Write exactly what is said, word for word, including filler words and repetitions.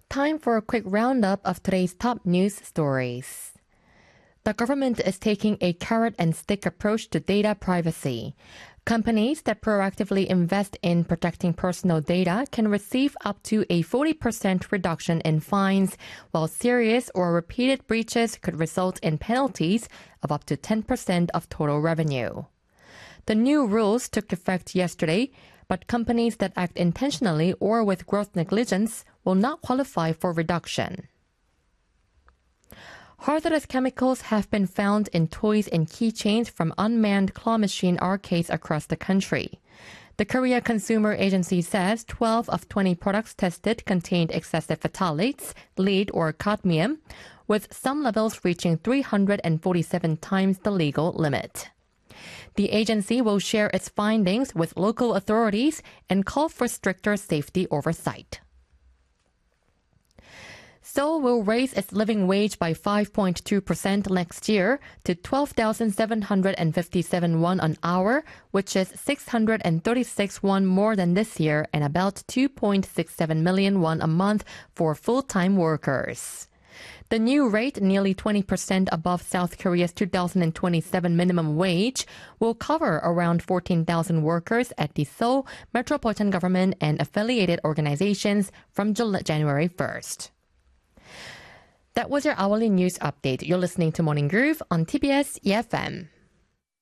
Time for a quick roundup of today's top news stories. The government is taking a carrot and stick approach to data privacy. Companies that proactively invest in protecting personal data can receive up to a forty percent reduction in fines, while serious or repeated breaches could result in penalties of up to ten percent of total revenue. The new rules took effect yesterday, but companies that act intentionally or with gross negligence will not qualify for reduction. Hazardous chemicals have been found in toys and keychains from unmanned claw machine arcades across the country. The Korea Consumer Agency says twelve of twenty products tested contained excessive phthalates, lead or cadmium, with some levels reaching three hundred forty-seven times the legal limit. The agency will share its findings with local authorities and call for stricter safety oversight. Seoul will raise its living wage by five point two percent next year to twelve thousand seven hundred fifty-seven won an hour, which is six hundred thirty-six won more than this year and about two point six seven million won a month for full-time workers. The new rate, nearly twenty percent above South Korea's two thousand twenty-seven minimum wage, will cover around fourteen thousand workers at the Seoul Metropolitan Government and affiliated organizations from January first. That was your hourly news update. You're listening to Morning Groove on T B S E F M.